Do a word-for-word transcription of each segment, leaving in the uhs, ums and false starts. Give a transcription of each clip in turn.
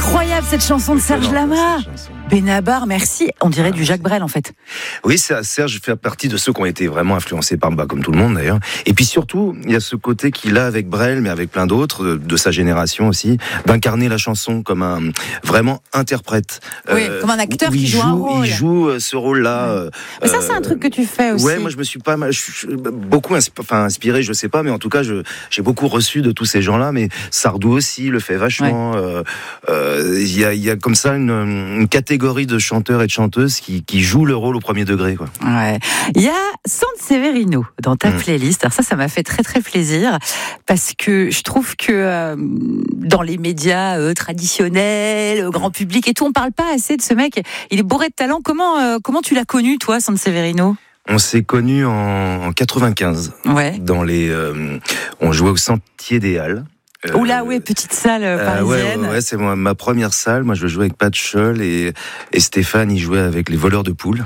Incroyable cette chanson de Serge Lama. Benabar, merci. On dirait ah, du Jacques Brel en fait. Oui, Serge fait partie de ceux qui ont été vraiment influencés par bah, comme tout le monde d'ailleurs. Et puis surtout, il y a ce côté qu'il a avec Brel, mais avec plein d'autres de, de sa génération aussi, d'incarner la chanson comme un vraiment interprète. Oui, euh, comme un acteur qui joue, joue un rôle. Il joue ce rôle-là. Ouais. Mais ça, c'est un truc que tu fais aussi. Ouais, moi je me suis pas mal, je, je, beaucoup insp- enfin, inspiré, je sais pas, mais en tout cas, je, j'ai beaucoup reçu de tous ces gens-là. Mais Sardou aussi le fait vachement. Il ouais. euh, euh, y, a, y a comme ça une, une catégorie de chanteurs et de chanteuses qui, qui jouent le rôle au premier degré, quoi. Ouais. Il y a Sanseverino dans ta mmh. playlist. Alors ça, ça m'a fait très très plaisir parce que je trouve que euh, dans les médias euh, traditionnels, grand public et tout, on parle pas assez de ce mec. Il est bourré de talent. Comment euh, comment tu l'as connu, toi, Sanseverino ? On s'est connus en, en quatre-vingt-quinze. Ouais. Dans les, euh, on jouait au Sentier des Halles. Euh, Oula, oui, petite salle parisienne. Euh, ouais, ouais, c'est moi, ma première salle. Moi, je jouais avec Pat Scholl et, et Stéphane, il jouait avec les voleurs de poules.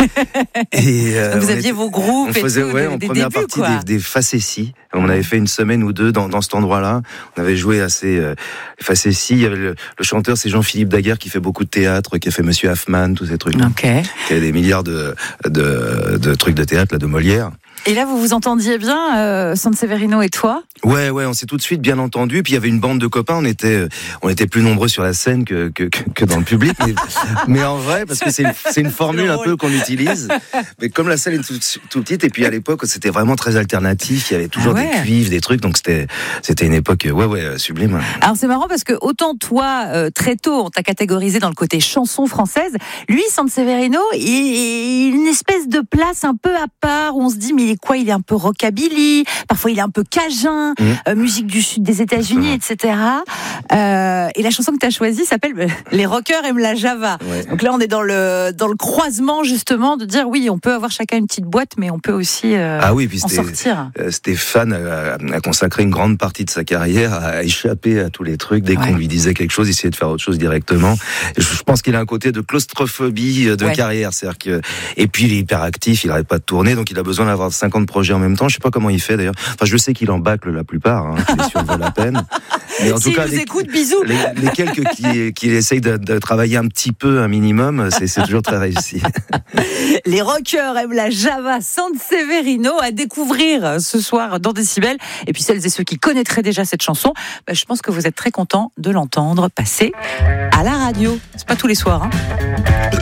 et, euh, Donc vous aviez était, vos groupes on faisait, et tout, ouais, des, en des première débuts, partie quoi. des, des facéties. On avait fait une semaine ou deux dans, dans cet endroit-là. On avait joué assez euh, facéties. Il y avait le, le chanteur, c'est Jean-Philippe Daguerre qui fait beaucoup de théâtre, qui a fait Monsieur Hoffmann, tous ces trucs-là. Okay. Qui a des milliards de, de, de trucs de théâtre, là, de Molière. Et là, vous vous entendiez bien, euh, Sanseverino et toi ? Ouais, ouais, on s'est tout de suite bien entendu. Puis il y avait une bande de copains. On était, on était plus nombreux sur la scène que que, que dans le public. Mais, mais en vrai, parce que c'est une, c'est une formule un peu qu'on utilise. Mais comme la salle est tout, tout petite, et puis à l'époque, c'était vraiment très alternatif. Il y avait toujours ah ouais. des cuivres, des trucs. Donc c'était, c'était une époque, ouais, ouais, sublime. Alors c'est marrant parce que autant toi, euh, très tôt, on t'a catégorisé dans le côté chanson française. Lui, Sanseverino, il, il une espèce de place un peu à part où on se dit mais il est quoi ? Il est un peu rockabilly. Parfois il est un peu cajun. Mmh. Euh, musique du sud des États-Unis, et cetera. Euh, et la chanson que tu as choisie s'appelle Les rockers aiment la Java. Ouais. Donc là, on est dans le dans le croisement justement de dire oui, on peut avoir chacun une petite boîte, mais on peut aussi euh, ah oui, puis en sortir. Euh, Stéphane a, a consacré une grande partie de sa carrière à échapper à tous les trucs. Dès ouais. qu'on lui disait quelque chose, il essayait de faire autre chose directement. Et je, je pense qu'il a un côté de claustrophobie de ouais. carrière, c'est-à-dire que et puis il est hyper actif, il n'arrête pas de tourner, donc il a besoin d'avoir cinquante projets en même temps. Je sais pas comment il fait d'ailleurs. Enfin, je sais qu'il en bâcle la plupart, hein, qui les survole la peine. Mais en tout cas, nous les, écoute, bisous. Les, les quelques qui, qui essayent de, de travailler un petit peu, un minimum, c'est, c'est toujours très réussi. Les rockers aiment la Java, Sanseverino à découvrir ce soir dans Décibel. Et puis celles et ceux qui connaîtraient déjà cette chanson, bah, je pense que vous êtes très contents de l'entendre passer à la radio. C'est pas tous les soirs, hein.